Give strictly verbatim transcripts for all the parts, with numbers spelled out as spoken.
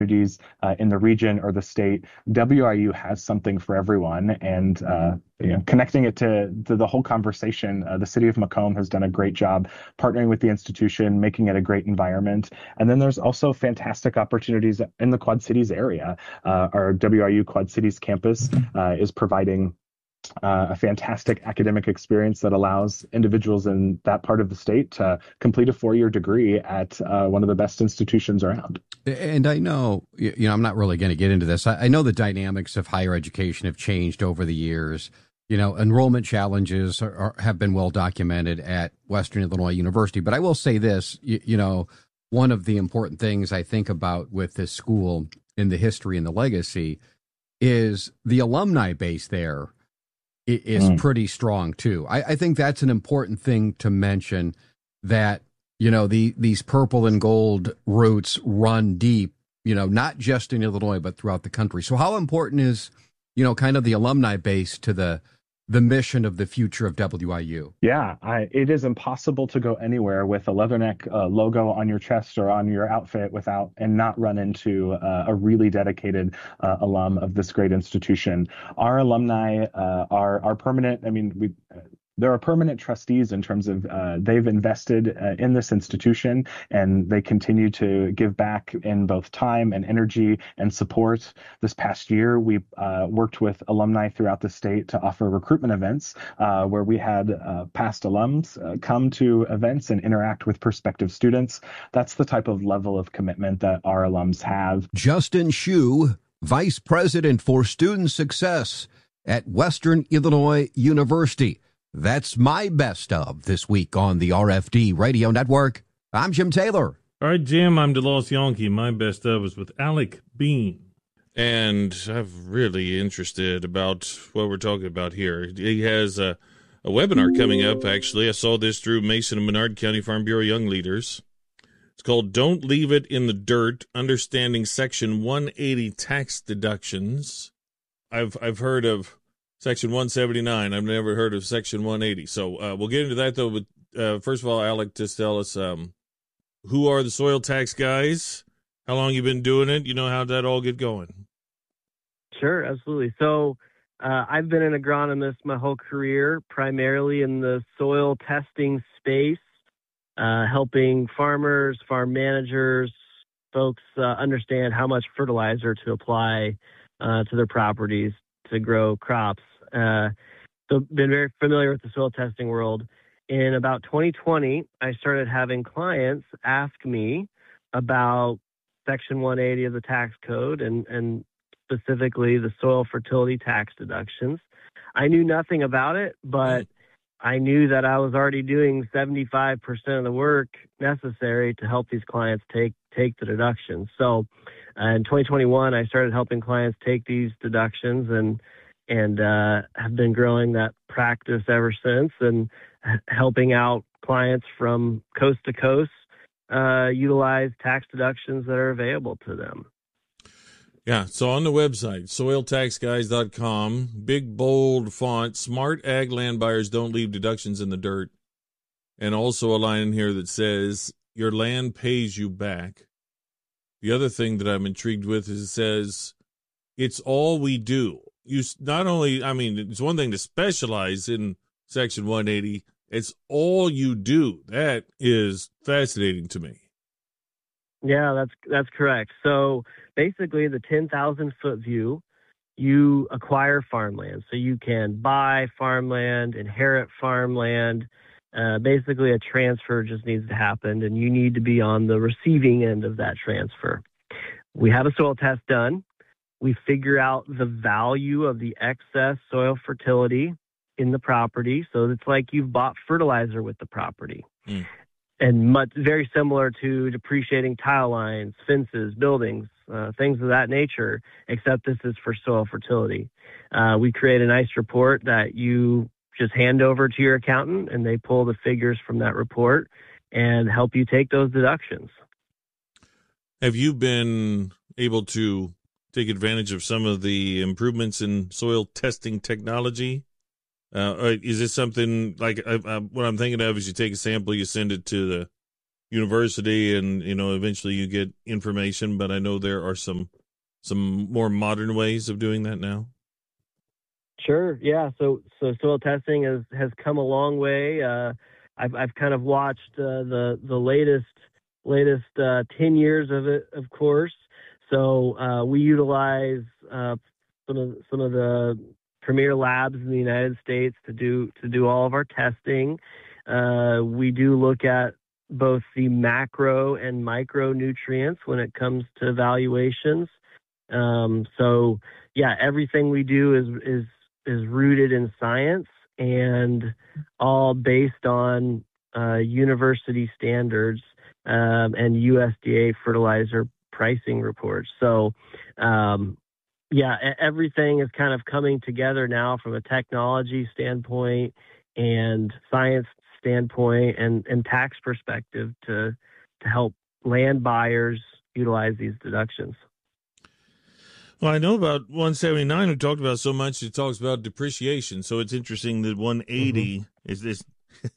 communities uh, in the region or the state, W I U has something for everyone. And uh, you know, connecting it to, to the whole conversation, uh, the city of Macomb has done a great job partnering with the institution, making it a great environment. And then there's also fantastic opportunities in the Quad Cities area. Uh, our W I U Quad Cities campus uh, is providing uh, a fantastic academic experience that allows individuals in that part of the state to complete a four-year degree at uh, one of the best institutions around. And I know, you know, I'm not really going to get into this. I know the dynamics of higher education have changed over the years. You know, enrollment challenges are, are, have been well documented at Western Illinois University. But I will say this, you, you know, one of the important things I think about with this school in the history and the legacy is the alumni base there is mm. pretty strong, too. I, I think that's an important thing to mention, that, you know, the these purple and gold roots run deep, you know, not just in Illinois, but throughout the country. So how important is, you know, kind of the alumni base to the the mission of the future of W I U? Yeah, I, it is impossible to go anywhere with a Leatherneck uh, logo on your chest or on your outfit without and not run into uh, a really dedicated uh, alum of this great institution. Our alumni uh, are are permanent. I mean, we. Uh, There are permanent trustees in terms of uh, they've invested uh, in this institution, and they continue to give back in both time and energy and support. This past year, we uh, worked with alumni throughout the state to offer recruitment events uh, where we had uh, past alums uh, come to events and interact with prospective students. That's the type of level of commitment that our alums have. Justin Schuh, Vice President for Student Success at Western Illinois University. That's my best of this week on the R F D Radio Network. I'm Jim Taylor. All right, Jim, I'm DeLoss Yankee. My best of is with Alec Bean. And I'm really interested about what we're talking about here. He has a, a webinar coming up, actually. I saw this through Mason and Menard County Farm Bureau Young Leaders. It's called Don't Leave It in the Dirt, Understanding Section one eighty Tax Deductions. I've I've heard of Section one seventy-nine. I've never heard of Section one eighty. So uh, we'll get into that, though. But uh, first of all, Alec, just tell us, um, who are the soil tax guys? How long you been doing it? You know, how'd that all get going? Sure, absolutely. So uh, I've been an agronomist my whole career, primarily in the soil testing space, uh, helping farmers, farm managers, folks uh, understand how much fertilizer to apply uh, to their properties to grow crops. Uh, so been very familiar with the soil testing world. In about twenty twenty, I started having clients ask me about Section one eighty of the tax code and, and specifically the soil fertility tax deductions. I knew nothing about it, but I knew that I was already doing seventy-five percent of the work necessary to help these clients take, take the deductions. So uh, in twenty twenty-one, I started helping clients take these deductions and and uh, have been growing that practice ever since, and helping out clients from coast to coast uh, utilize tax deductions that are available to them. Yeah, so on the website, soil tax guys dot com, big, bold font, smart ag land buyers don't leave deductions in the dirt. And also a line in here that says, your land pays you back. The other thing that I'm intrigued with is it says, it's all we do. You not only, I mean, it's one thing to specialize in Section one eighty, it's all you do. That is fascinating to me. Yeah, that's that's correct. So basically the ten thousand foot view, you acquire farmland. So you can buy farmland, inherit farmland. Uh, basically a transfer just needs to happen, and you need to be on the receiving end of that transfer. We have a soil test done. We figure out the value of the excess soil fertility in the property. So it's like you've bought fertilizer with the property. Mm. And much, very similar to depreciating tile lines, fences, buildings, uh, things of that nature, except this is for soil fertility. Uh, we create a nice report that you just hand over to your accountant, and they pull the figures from that report and help you take those deductions. Have you been able to take advantage of some of the improvements in soil testing technology? Uh, or is this something like uh, uh, what I'm thinking of is you take a sample, you send it to the university, and you know eventually you get information. But I know there are some some more modern ways of doing that now. Sure. Yeah. So, so soil testing has, has come a long way. Uh, I've, I've kind of watched uh, the, the latest, latest uh, ten years of it, of course. So uh, we utilize uh, some of, some of the premier labs in the United States to do, to do all of our testing. Uh, we do look at both the macro and micronutrients when it comes to evaluations. Um, so yeah, everything we do is, is, is rooted in science and all based on uh, university standards um, and U S D A fertilizer pricing reports. So, um, yeah, everything is kind of coming together now from a technology standpoint and science standpoint and, and tax perspective to to help land buyers utilize these deductions. Well, I know about one seventy-nine we talked about so much. It talks about depreciation. So it's interesting that one eighty mm-hmm. is this.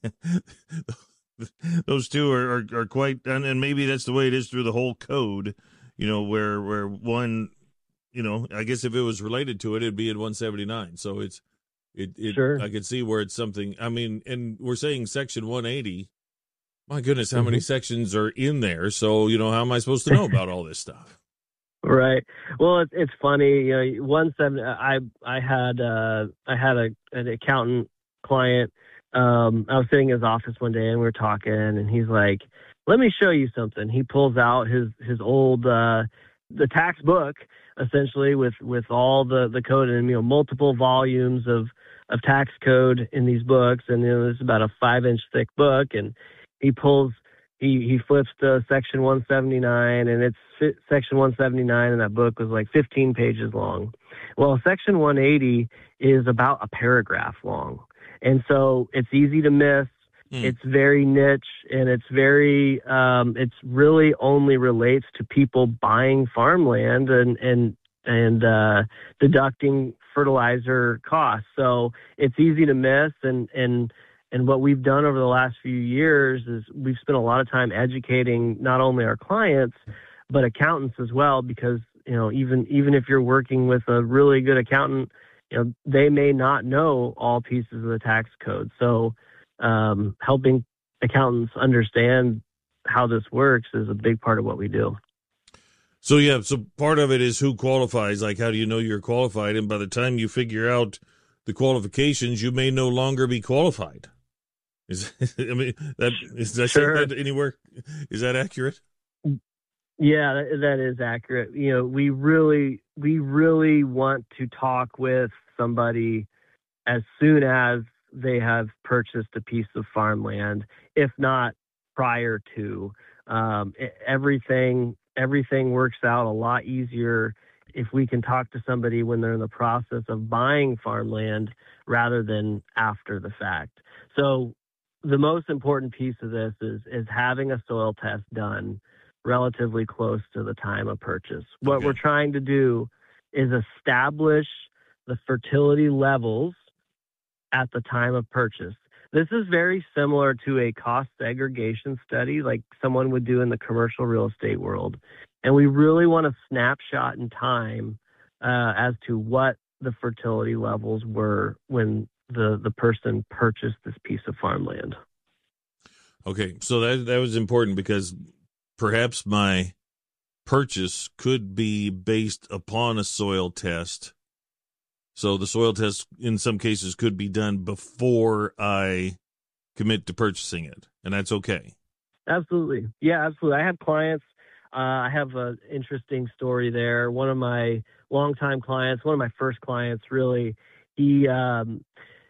Those two are, are, are quite, and, and maybe that's the way it is through the whole code, you know, where, where one, you know, I guess if it was related to it, it'd be at one seventy-nine. So it's, it, it sure. I could see where it's something, I mean, and we're saying section one eighty. My goodness, how mm-hmm. many sections are in there? So, you know, how am I supposed to know about all this stuff? Right. Well, it's it's funny. You know, one seven. I I had uh, I had a an accountant client. Um, I was sitting in his office one day and we were talking, and he's like, "Let me show you something." He pulls out his his old uh, the tax book, essentially with with all the the code and you know multiple volumes of of tax code in these books, and you know it's about a five inch thick book, and he pulls. He he flips to section one seventy-nine, and it's fi- section one seventy-nine in that book was like fifteen pages long. Well, section one eighty is about a paragraph long. And so it's easy to miss. Mm. It's very niche, and it's very, um, it's really only relates to people buying farmland and, and, and uh, deducting fertilizer costs. So it's easy to miss, and, and, And what we've done over the last few years is we've spent a lot of time educating not only our clients, but accountants as well, because, you know, even, even if you're working with a really good accountant, you know, they may not know all pieces of the tax code. So um, helping accountants understand how this works is a big part of what we do. So, yeah, so part of it is who qualifies, like how do you know you're qualified? And by the time you figure out the qualifications, you may no longer be qualified. Is I mean that is that, sure. that anywhere? Is that accurate? Yeah, that, that is accurate. You know, we really we really want to talk with somebody as soon as they have purchased a piece of farmland, if not prior to. Um, everything everything works out a lot easier if we can talk to somebody when they're in the process of buying farmland rather than after the fact. So the most important piece of this is is having a soil test done relatively close to the time of purchase. What okay. we're trying to do is establish the fertility levels at the time of purchase. This is very similar to a cost segregation study like someone would do in the commercial real estate world. And we really want a snapshot in time uh, as to what the fertility levels were when the, the person purchased this piece of farmland. Okay, so that that was important because perhaps my purchase could be based upon a soil test. So the soil test in some cases could be done before I commit to purchasing it, and that's okay. Absolutely. Yeah, absolutely. I have clients. Uh, I have an interesting story there. One of my longtime clients, one of my first clients, really, he um,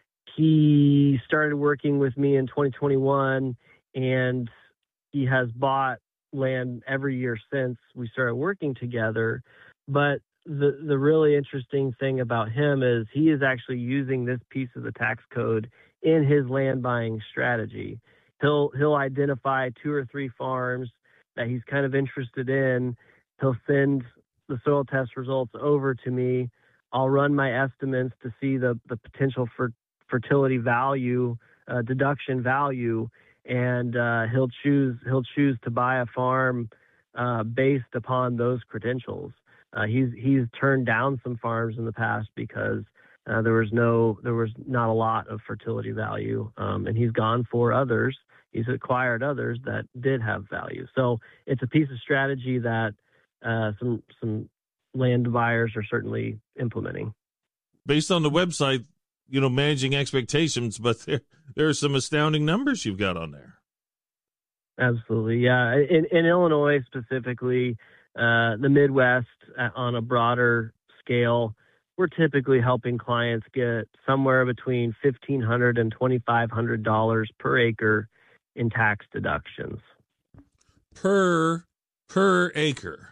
he started working with me in twenty twenty-one, and he has bought land every year since we started working together. But the the really interesting thing about him is he is actually using this piece of the tax code in his land buying strategy. He'll he'll identify two or three farms that he's kind of interested in. He'll send the soil test results over to me. I'll run my estimates to see the, the potential for fertility value, uh, deduction value, and uh, he'll choose he'll choose to buy a farm uh, based upon those credentials. Uh, he's he's turned down some farms in the past because uh, there was no there was not a lot of fertility value, um, and he's gone for others. He's acquired others that did have value. So it's a piece of strategy that uh, some some land buyers are certainly implementing. Based on the website, you know, managing expectations, but there there are some astounding numbers you've got on there. Absolutely, yeah. In, in Illinois specifically, uh, the Midwest uh, on a broader scale, we're typically helping clients get somewhere between fifteen hundred dollars and twenty-five hundred dollars per acre in tax deductions. Per per acre.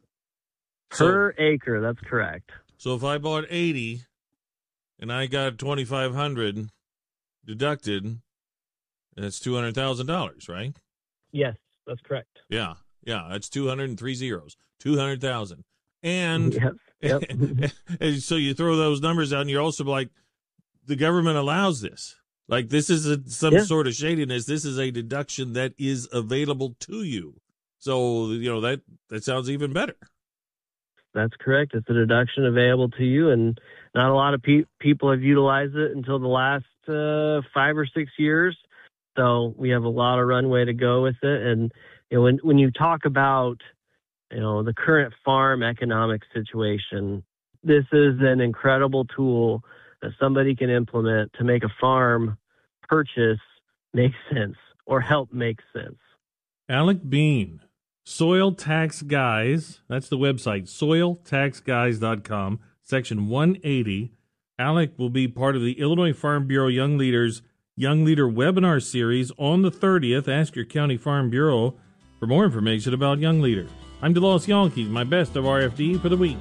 Per so, acre, that's correct. So if I bought eighty and I got twenty-five hundred dollars deducted, that's two hundred thousand dollars, right? Yes, that's correct. Yeah, yeah, that's two hundred and three zeros, two hundred thousand. And, yes, yep. and so you throw those numbers out and you're also like, the government allows this. Like this is a, some yeah. sort of shadiness. This is a deduction that is available to you. So, you know, that, that sounds even better. That's correct. It's a deduction available to you, and not a lot of pe- people have utilized it until the last uh, five or six years. So we have a lot of runway to go with it. And you know, when when you talk about you know the current farm economic situation, this is an incredible tool that somebody can implement to make a farm purchase make sense or help make sense. Alec Bean, Soil Tax Guys, that's the website, soil tax guys dot com, section one eighty. Alec will be part of the Illinois Farm Bureau Young Leaders Young Leader webinar series on the thirtieth. Ask your county farm bureau for more information about Young Leaders. I'm DeLoss Yonke, my best of R F D for the week.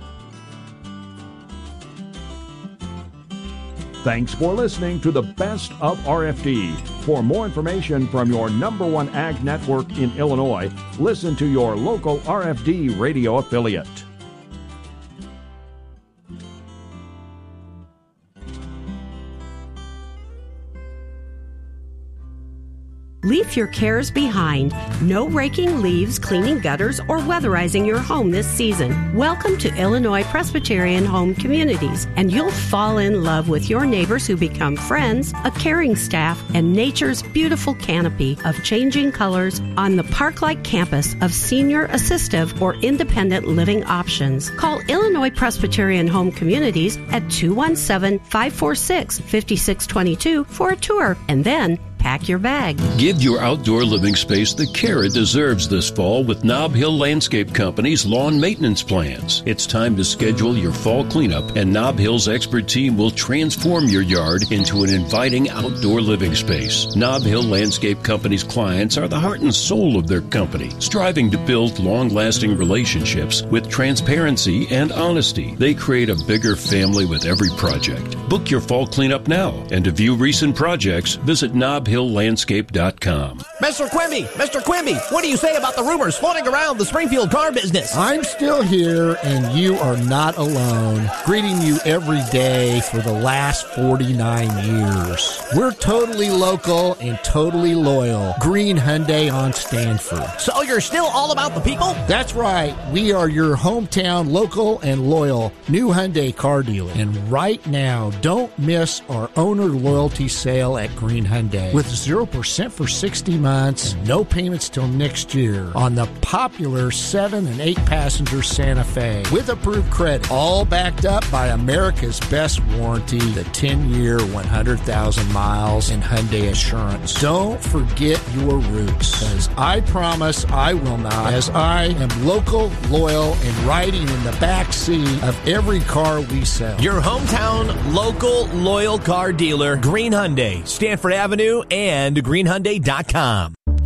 Thanks for listening to the Best of R F D. For more information from your number one ag network in Illinois, listen to your local R F D radio affiliate. Leave your cares behind. No raking leaves, cleaning gutters, or weatherizing your home this season. Welcome to Illinois Presbyterian Home Communities, and you'll fall in love with your neighbors who become friends, a caring staff, and nature's beautiful canopy of changing colors on the park-like campus of senior assistive or independent living options. Call Illinois Presbyterian Home Communities at two one seven, five four six, five six two two for a tour, and then pack your bag. Give your outdoor living space the care it deserves this fall with Nob Hill Landscape Company's lawn maintenance plans. It's time to schedule your fall cleanup, and Nob Hill's expert team will transform your yard into an inviting outdoor living space. Nob Hill Landscape Company's clients are the heart and soul of their company, striving to build long-lasting relationships with transparency and honesty. They create a bigger family with every project. Book your fall cleanup now, and to view recent projects, visit Nob Hill Landscape dot com. Mister Quimby, Mister Quimby, what do you say about the rumors floating around the Springfield car business? I'm still here, and you are not alone. Greeting you every day for the last forty-nine years. We're totally local and totally loyal. Green Hyundai on Stanford. So you're still all about the people? That's right. We are your hometown local and loyal new Hyundai car dealer. And right now, don't miss our owner loyalty sale at Green Hyundai. With zero percent for sixty months, no payments till next year on the popular seven and eight passenger Santa Fe with approved credit, all backed up by America's best warranty, the ten-year, one hundred thousand miles in Hyundai Assurance. Don't forget your roots, because I promise I will not, as I am local, loyal, and riding in the back seat of every car we sell. Your hometown, local, loyal car dealer, Green Hyundai, Stanford Avenue, and green hyundai dot com.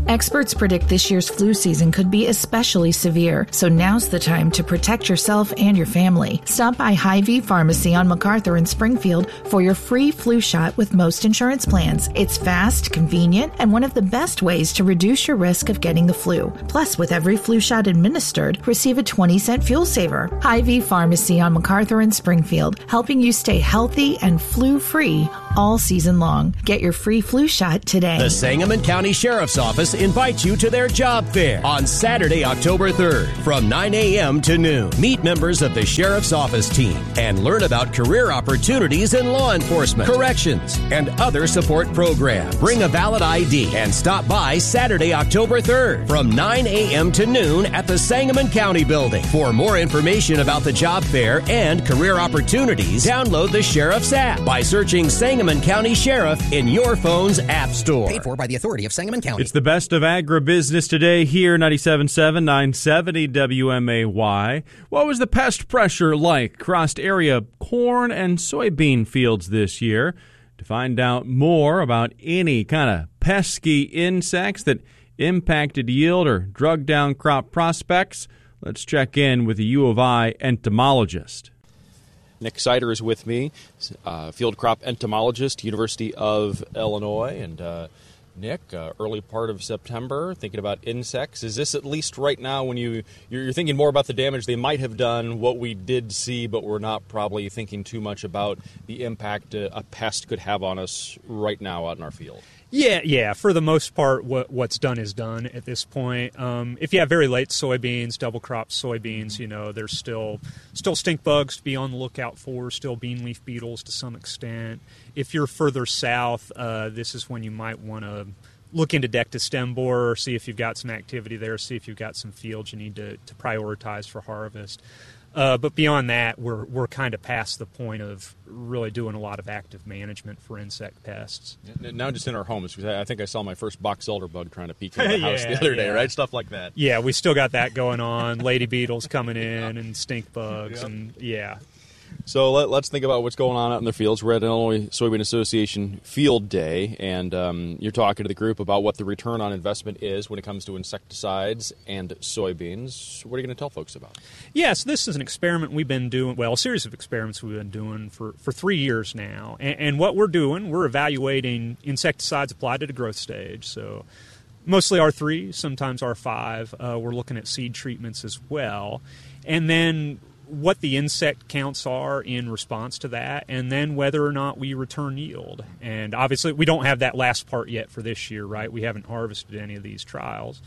Experts predict this year's flu season could be especially severe, so now's the time to protect yourself and your family. Stop by Hy-Vee Pharmacy on MacArthur in Springfield for your free flu shot with most insurance plans. It's fast, convenient, and one of the best ways to reduce your risk of getting the flu. Plus, with every flu shot administered, receive a twenty cent fuel saver. Hy-Vee Pharmacy on MacArthur in Springfield, helping you stay healthy and flu-free all season long. Get your free flu shot today. The Sangamon County Sheriff's Office invites you to their job fair on Saturday, October third from nine a.m. to noon. Meet members of the Sheriff's Office team and learn about career opportunities in law enforcement, corrections, and other support programs. Bring a valid I D and stop by Saturday, October third from nine a.m. to noon at the Sangamon County Building. For more information about the job fair and career opportunities, download the Sheriff's app by searching Sangamon County Sheriff in your phone's app store. Paid for by the authority of Sangamon County. It's the best of agribusiness today here, ninety-seven point seven, nine seventy W M A Y. What was the pest pressure like across area corn and soybean fields this year? To find out more about any kind of pesky insects that impacted yield or drug down crop prospects, let's check in with the U of I entomologist. Nick Sider is with me, uh, field crop entomologist, University of Illinois. And uh, Nick, uh, early part of September, thinking about insects. Is this at least right now when you, you're thinking more about the damage they might have done, what we did see, but we're not probably thinking too much about the impact a, a pest could have on us right now out in our field? Yeah, yeah. For the most part, what what's done is done at this point. Um, if you have very late soybeans, double crop soybeans, you know, there's still still stink bugs to be on the lookout for, still bean leaf beetles to some extent. If you're further south, uh, this is when you might want to look into Dectus stem borer, see if you've got some activity there, see if you've got some fields you need to, to prioritize for harvest. Uh, but beyond that, we're we're kind of past the point of really doing a lot of active management for insect pests. Now just in our homes, because I think I saw my first box elder bug trying to peek in the house yeah, the other yeah. day, right? Stuff like that. Yeah, we still got that going on. Lady beetles coming in and stink bugs, yep. and yeah. So let, let's think about what's going on out in the fields. We're at Illinois Soybean Association Field Day, and um, you're talking to the group about what the return on investment is when it comes to insecticides and soybeans. What are you going to tell folks about? Yeah, so this is an experiment we've been doing, well, a series of experiments we've been doing for, for three years now. And, and what we're doing, we're evaluating insecticides applied at a growth stage. So mostly R three, sometimes R five. Uh, we're looking at seed treatments as well. And then what the insect counts are in response to that, and then whether or not we return yield. And obviously, we don't have that last part yet for this year, right? We haven't harvested any of these trials.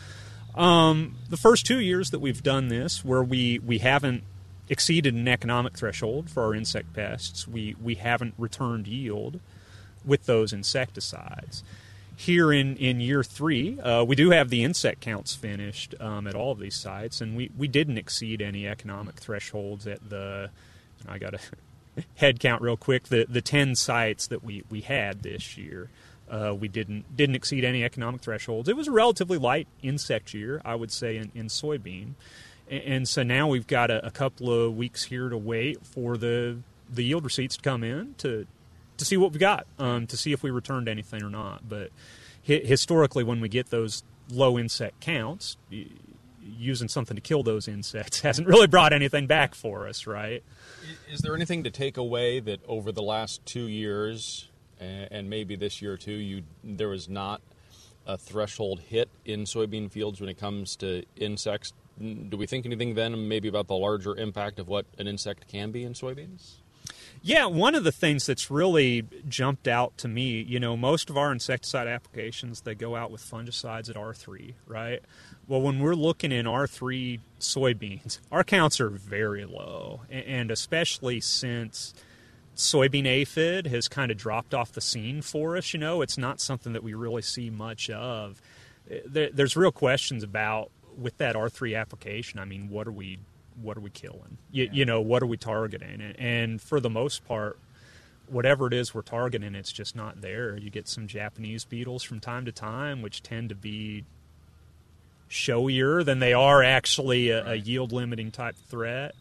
Um, the first two years that we've done this, where we, we haven't exceeded an economic threshold for our insect pests, we, we haven't returned yield with those insecticides. Here in, in year three, uh, we do have the insect counts finished um, at all of these sites, and we, we didn't exceed any economic thresholds at the, I got a head count real quick, the, the ten sites that we, we had this year. Uh, we didn't didn't exceed any economic thresholds. It was a relatively light insect year, I would say, in, in soybean. And, and so now we've got a, a couple of weeks here to wait for the, the yield receipts to come in to to see what we got, um, to see if we returned anything or not. But hi- historically, when we get those low insect counts, y- using something to kill those insects hasn't really brought anything back for us, right? Is there anything to take away that over the last two years, and maybe this year too, you there was not a threshold hit in soybean fields when it comes to insects? Do we think anything then maybe about the larger impact of what an insect can be in soybeans? Yeah, one of the things that's really jumped out to me, you know, most of our insecticide applications, they go out with fungicides at R three, right? Well, when we're looking in R three soybeans, our counts are very low, and especially since soybean aphid has kind of dropped off the scene for us, you know, it's not something that we really see much of. There's real questions about, with that R three application, I mean, what are we what are we killing? You, yeah. you know, what are we targeting? And for the most part, whatever it is we're targeting, it's just not there. You get some Japanese beetles from time to time, which tend to be showier than they are actually a, a yield-limiting type threat.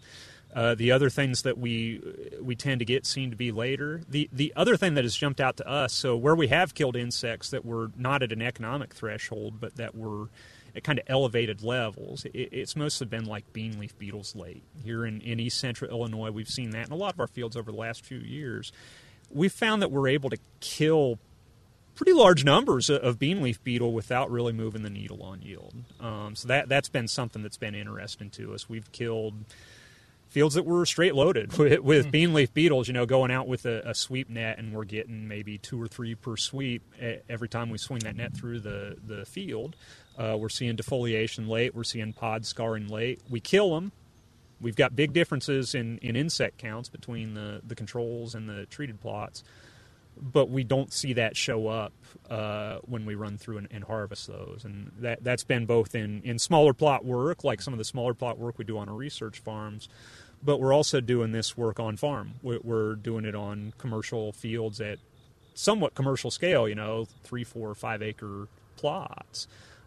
Uh, the other things that we we tend to get seem to be later. The the other thing that has jumped out to us, so where we have killed insects that were not at an economic threshold, but that were at kind of elevated levels, it, it's mostly been like bean leaf beetles late. Here in, in east central Illinois, we've seen that in a lot of our fields over the last few years. We've found that we're able to kill pretty large numbers of bean leaf beetle without really moving the needle on yield. Um, so that, that's been something that's been interesting to us. We've killed fields that were straight loaded with, with mm. bean leaf beetles, you know, going out with a, a sweep net, and we're getting maybe two or three per sweep every time we swing that net through the, the field. Uh, we're seeing defoliation late. We're seeing pod scarring late. We kill them. We've got big differences in, in insect counts between the, the controls and the treated plots, but we don't see that show up uh, when we run through and, and harvest those. And that, that's been both in, in smaller plot work, like some of the smaller plot work we do on our research farms, but we're also doing this work on farm. We're, we're doing it on commercial fields at somewhat commercial scale, you know, three, four, five acre plots,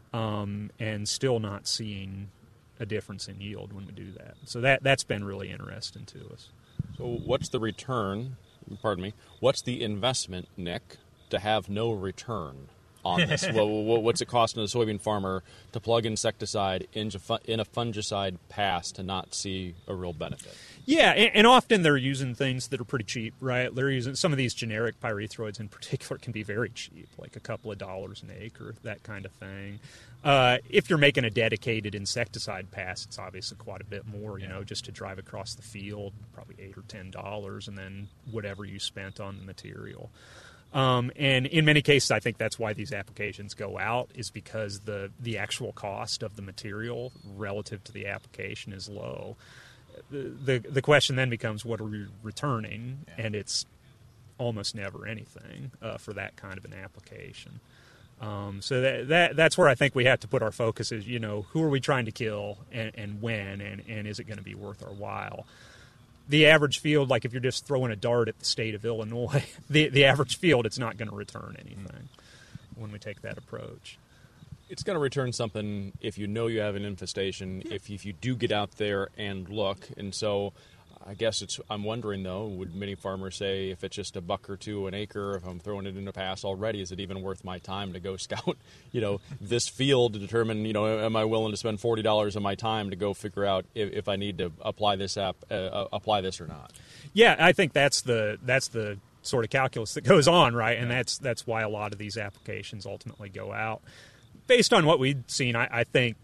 um, and still not seeing a difference in yield when we do that. So that, that's been really interesting to us. So what's the return, pardon me, what's the investment, Nick, to have no return on this? well, what's it costing a soybean farmer to plug insecticide into in a fungicide pass to not see a real benefit? Yeah, and, and often they're using things that are pretty cheap, right? They're using some of these generic pyrethroids in particular can be very cheap, like a couple of dollars an acre, that kind of thing. Uh, if you're making a dedicated insecticide pass, it's obviously quite a bit more, you know, just to drive across the field, probably eight or ten dollars, and then whatever you spent on the material. Um, and in many cases, I think that's why these applications go out, is because the, the actual cost of the material relative to the application is low. The, the, the question then becomes, what are we returning? Yeah. And it's almost never anything uh, for that kind of an application. Um, so that, that that's where I think we have to put our focus is, you know, who are we trying to kill and, and when, and, and is it going to be worth our while? The average field, like if you're just throwing a dart at the state of Illinois, the, the average field, it's not going to return anything when we take that approach. It's going to return something if you know you have an infestation, yeah. if, if you do get out there and look. And so I guess it's, I'm wondering, though, would many farmers say if it's just a buck or two an acre, if I'm throwing it in a pass already, is it even worth my time to go scout, you know, this field to determine, you know, am I willing to spend forty dollars of my time to go figure out if, if I need to apply this app, uh, apply this or not? Yeah, I think that's the that's the sort of calculus that goes on, right? And that's that's why a lot of these applications ultimately go out. Based on what we've seen, I, I think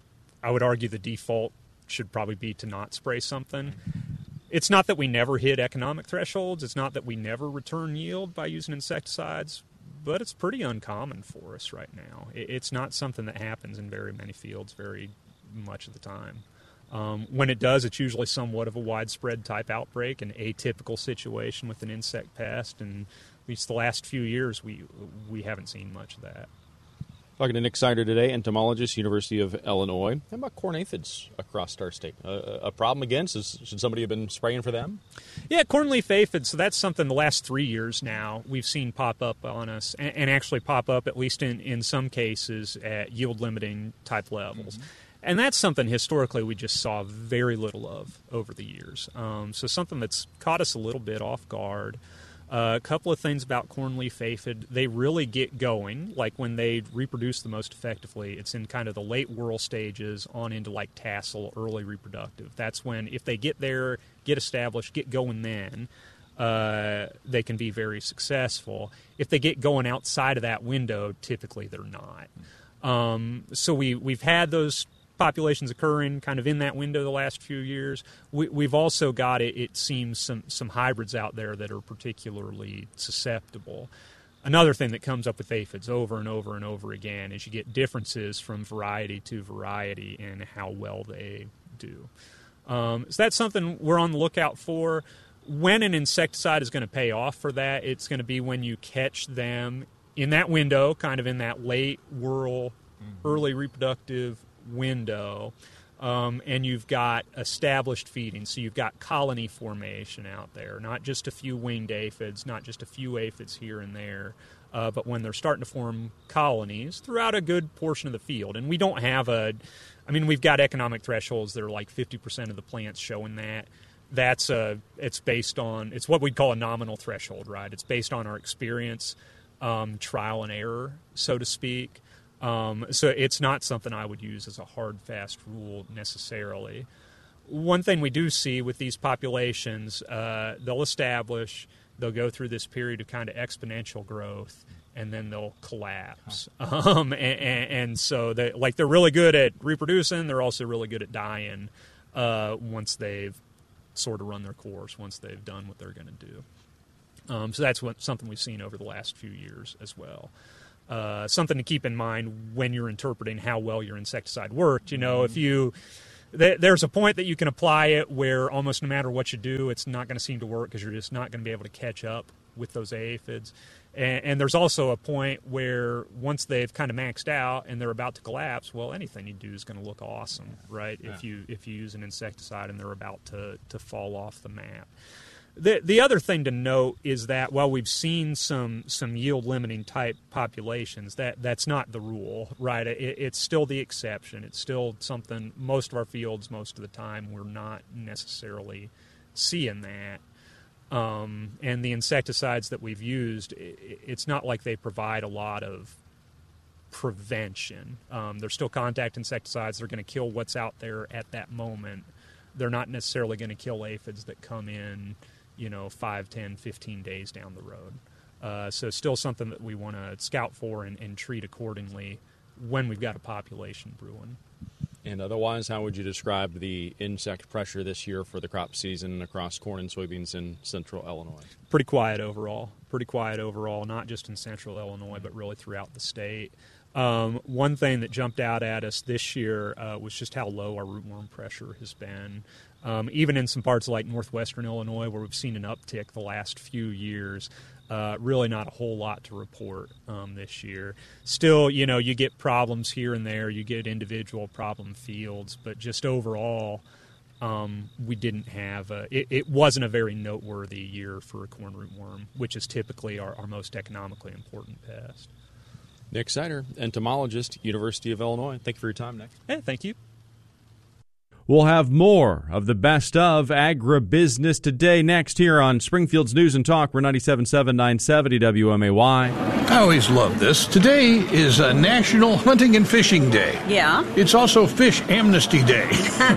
I would argue the default should probably be to not spray something. It's not that we never hit economic thresholds. It's not that we never return yield by using insecticides, but it's pretty uncommon for us right now. It's not something that happens in very many fields very much of the time. Um, when it does, it's usually somewhat of a widespread type outbreak, an atypical situation with an insect pest, and at least the last few years we we haven't seen much of that. Talking to Nick Sider today, entomologist, University of Illinois. How about corn aphids across our state? Uh, a problem again? So should somebody have been spraying for them? Yeah, cornleaf aphids. So that's something the last three years now we've seen pop up on us, and, and actually pop up, at least in, in some cases, at yield-limiting type levels. Mm-hmm. And that's something historically we just saw very little of over the years. Um, so something that's caught us a little bit off guard. Uh, a couple of things about cornleaf aphid. They really get going, like when they reproduce the most effectively, it's in kind of the late whorl stages on into like tassel, early reproductive. That's when, if they get there, get established, get going then, uh, they can be very successful. If they get going outside of that window, typically they're not. Um, so we, we've had those populations occurring kind of in that window the last few years. We, we've also got, it, it seems, some, some hybrids out there that are particularly susceptible. Another thing that comes up with aphids over and over and over again is you get differences from variety to variety in how well they do. Um, so that's something we're on the lookout for. When an insecticide is going to pay off for that, it's going to be when you catch them in that window, kind of in that late whorl, mm-hmm. early reproductive window, um, and you've got established feeding. So you've got colony formation out there, not just a few winged aphids, not just a few aphids here and there, uh, but when they're starting to form colonies throughout a good portion of the field. And we don't have a, I mean, we've got economic thresholds that are like fifty percent of the plants showing that. that's a, it's based on, it's what we'd call a nominal threshold, right? It's based on our experience, um, trial and error, so to speak. Um, so it's not something I would use as a hard, fast rule necessarily. One thing we do see with these populations, uh, they'll establish, they'll go through this period of kind of exponential growth, and then they'll collapse. Um, and, and, and so, they, like, they're really good at reproducing. They're also really good at dying uh, once they've sort of run their course, once they've done what they're going to do. Um, so that's what, something we've seen over the last few years as well. Uh, something to keep in mind when you're interpreting how well your insecticide worked. You know, if you th- there's a point that you can apply it where almost no matter what you do, it's not going to seem to work because you're just not going to be able to catch up with those aphids. And, and there's also a point where once they've kind of maxed out and they're about to collapse, well, anything you do is going to look awesome, right? Yeah. If you if you use an insecticide and they're about to to fall off the map. The the other thing to note is that while we've seen some some yield limiting type populations, that that's not the rule, right? It, it's still the exception. It's still something most of our fields, most of the time, we're not necessarily seeing that. Um, and the insecticides that we've used, it, it's not like they provide a lot of prevention. Um, they're still contact insecticides. They're going to kill what's out there at that moment. They're not necessarily going to kill aphids that come in, you know, five, ten, fifteen days down the road. Uh, so still something that we want to scout for and, and treat accordingly when we've got a population brewing. And otherwise, how would you describe the insect pressure this year for the crop season across corn and soybeans in central Illinois? Pretty quiet overall. Pretty quiet overall, not just in central Illinois, but really throughout the state. Um, one thing that jumped out at us this year uh, was just how low our rootworm pressure has been. Um, even in some parts like northwestern Illinois where we've seen an uptick the last few years, uh, really not a whole lot to report um, this year. Still, you know, you get problems here and there, you get individual problem fields, but just overall, um, we didn't have, a, it, it wasn't a very noteworthy year for a corn rootworm, which is typically our, our most economically important pest. Nick Sider, entomologist, University of Illinois. Thank you for your time, Nick. Hey, thank you. We'll have more of the best of Agribusiness Today next here on Springfield's News and Talk. We're ninety-seven point seven, nine seventy W M A Y. I always love this. Today is a National Hunting and Fishing Day. Yeah. It's also Fish Amnesty Day.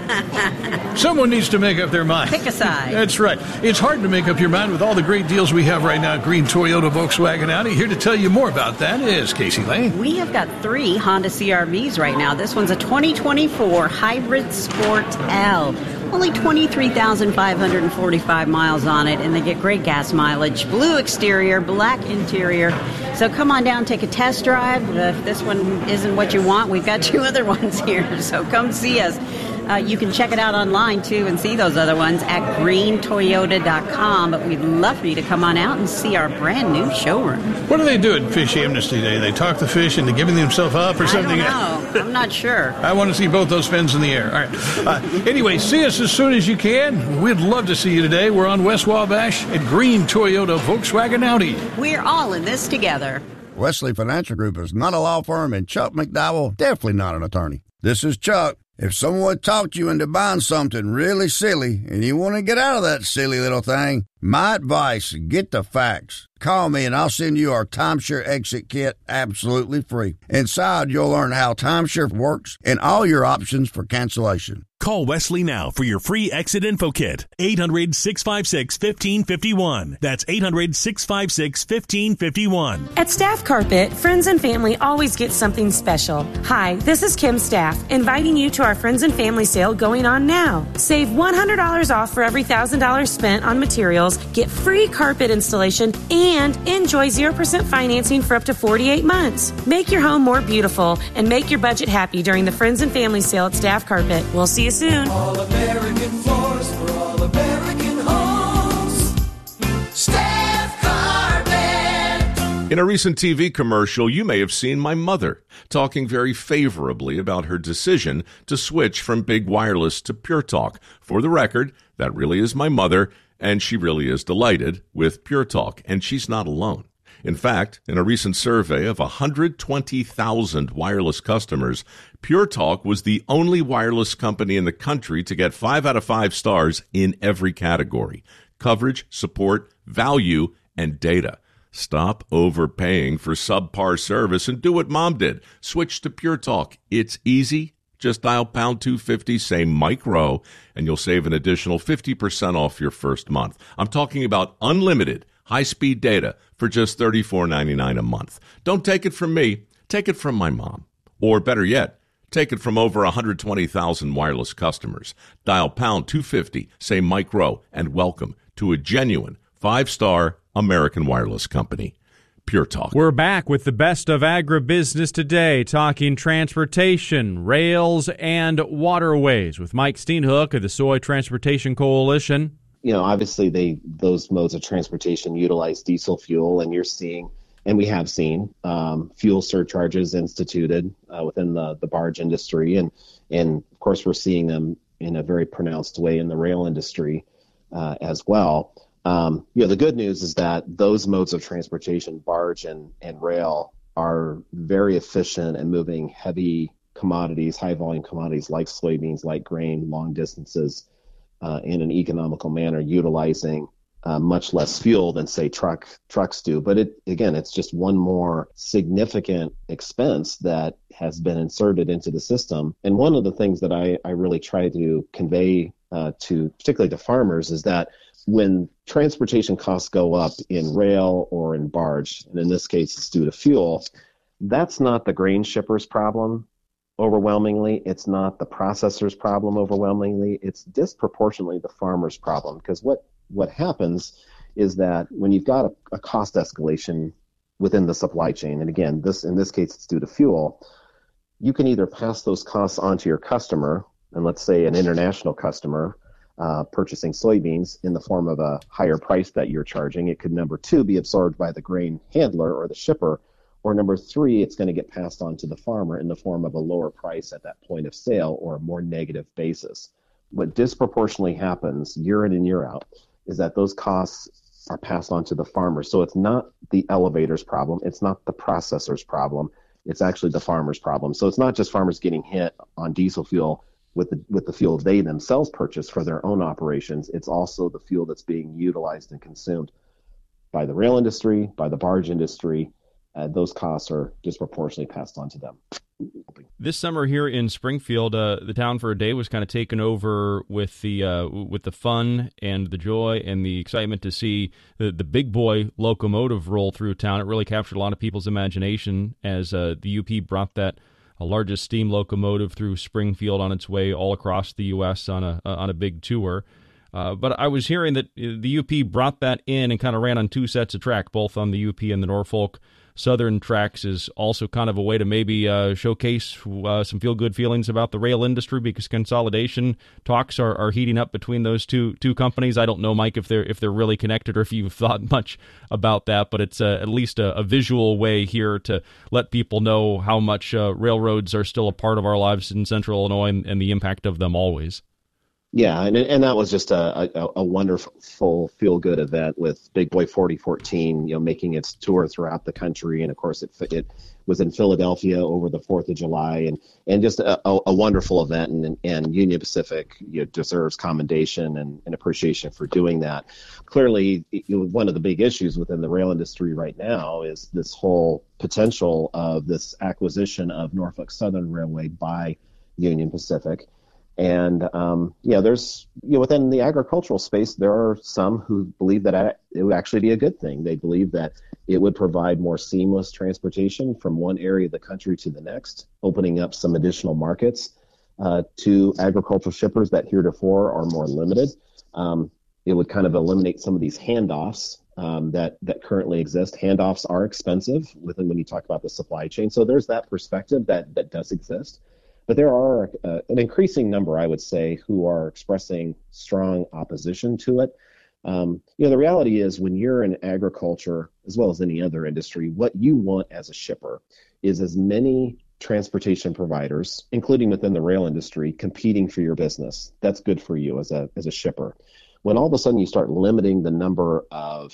Someone needs to make up their mind. Pick a side. That's right. It's hard to make up your mind with all the great deals we have right now at Green Toyota Volkswagen Audi. Here to tell you more about that is Casey Lane. We have got three Honda C R Vs right now. This one's a twenty twenty-four Hybrid Sport L. Only twenty-three thousand five hundred forty-five miles on it, and they get great gas mileage. Blue exterior, black interior. So come on down, take a test drive. If this one isn't what you want, we've got two other ones here. So come see us. Uh, you can check it out online, too, and see those other ones at green toyota dot com. But we'd love for you to come on out and see our brand new showroom. What do they do at Fish Amnesty Day? They talk the fish into giving themselves up or something? I don't know. I'm not sure. I want to see both those fins in the air. All right. Uh, anyway, see us as soon as you can. We'd love to see you today. We're on West Wabash at Green Toyota Volkswagen Audi. We're all in this together. Wesley Financial Group is not a law firm, and Chuck McDowell definitely not an attorney. This is Chuck. If someone talked you into buying something really silly and you want to get out of that silly little thing, my advice, get the facts. Call me and I'll send you our timeshare exit kit absolutely free. Inside, you'll learn how timeshare works and all your options for cancellation. Call Wesley now for your free exit info kit. eight hundred, six five six, one five five one. That's eight hundred, six five six, one five five one. At Staff Carpet, friends and family always get something special. Hi, this is Kim Staff, inviting you to our Friends and Family sale going on now. Save one hundred dollars off for every one thousand dollars spent on materials, get free carpet installation, and enjoy zero percent financing for up to forty-eight months. Make your home more beautiful and make your budget happy during the Friends and Family sale at Staff Carpet. We'll see you soon. All American floors for all American homes. Staff Carpet. In a recent T V commercial, you may have seen my mother talking very favorably about her decision to switch from Big Wireless to Pure Talk. For the record, that really is my mother, and she really is delighted with Pure Talk, and she's not alone. In fact, in a recent survey of one hundred twenty thousand wireless customers, Pure Talk was the only wireless company in the country to get five out of five stars in every category: coverage, support, value, and data. Stop overpaying for subpar service and do what Mom did. Switch to Pure Talk. It's easy. Just dial pound two fifty, say Mike Rowe, and you'll save an additional fifty percent off your first month. I'm talking about unlimited high-speed data for just thirty-four ninety-nine a month. Don't take it from me. Take it from my mom. Or better yet, take it from over one hundred twenty thousand wireless customers. Dial pound two fifty, say Mike Rowe, and welcome to a genuine five-star American wireless company. Pure Talk. We're back with the best of agribusiness today, talking transportation, rails, and waterways with Mike Steenhoek of the Soy Transportation Coalition. You know, obviously they those modes of transportation utilize diesel fuel, and you're seeing, and we have seen, um, fuel surcharges instituted uh, within the, the barge industry, and and of course we're seeing them in a very pronounced way in the rail industry uh, as well. Um, you know, the good news is that those modes of transportation, barge and, and rail, are very efficient at moving heavy commodities, high volume commodities like soybeans, like grain, long distances uh, in an economical manner, utilizing uh, much less fuel than, say, truck trucks do. But it again, it's just one more significant expense that has been inserted into the system. And one of the things that I, I really try to convey uh, to, particularly to farmers, is that when transportation costs go up in rail or in barge, and in this case it's due to fuel, that's not the grain shipper's problem overwhelmingly. It's not the processor's problem overwhelmingly. It's disproportionately the farmer's problem, because what, what happens is that when you've got a, a cost escalation within the supply chain, and again, this in this case it's due to fuel, you can either pass those costs on to your customer, and let's say an international customer, Uh, purchasing soybeans in the form of a higher price that you're charging. It could, number two, be absorbed by the grain handler or the shipper, or number three, it's going to get passed on to the farmer in the form of a lower price at that point of sale or a more negative basis. What disproportionately happens year in and year out is that those costs are passed on to the farmer. So it's not the elevator's problem. It's not the processor's problem. It's actually the farmer's problem. So it's not just farmers getting hit on diesel fuel with the with the fuel they themselves purchase for their own operations. It's also the fuel that's being utilized and consumed by the rail industry, by the barge industry. Uh, those costs are disproportionately passed on to them. This summer here in Springfield, uh, the town for a day was kind of taken over with the uh, with the fun and the joy and the excitement to see the, the big boy locomotive roll through town. It really captured a lot of people's imagination as uh, the U P brought that a largest steam locomotive through Springfield on its way all across the U S on a uh, on a big tour. Uh, but I was hearing that the U P brought that in and kind of ran on two sets of track, both on the U P and the Norfolk Southern tracks, is also kind of a way to maybe uh, showcase uh, some feel-good feelings about the rail industry, because consolidation talks are, are heating up between those two two companies. I don't know, Mike, if they're if they're really connected or if you've thought much about that, but it's uh, at least a, a visual way here to let people know how much uh, railroads are still a part of our lives in Central Illinois and, and the impact of them always. Yeah, and and that was just a, a, a wonderful feel-good event with Big Boy forty fourteen, you know, making its tour throughout the country, and of course it it was in Philadelphia over the fourth of July, and and just a, a wonderful event, and and Union Pacific, you know, deserves commendation and, and appreciation for doing that. Clearly, you know, one of the big issues within the rail industry right now is this whole potential of this acquisition of Norfolk Southern Railway by Union Pacific. And, um, yeah, there's, you know, within the agricultural space, there are some who believe that it would actually be a good thing. They believe that it would provide more seamless transportation from one area of the country to the next, opening up some additional markets uh, to agricultural shippers that heretofore are more limited. Um, it would kind of eliminate some of these handoffs um, that, that currently exist. Handoffs are expensive within when you talk about the supply chain. So there's that perspective that, that does exist. But there are uh, an increasing number, I would say, who are expressing strong opposition to it. Um, you know, the reality is when you're in agriculture, as well as any other industry, what you want as a shipper is as many transportation providers, including within the rail industry, competing for your business. That's good for you as a as a shipper. When all of a sudden you start limiting the number of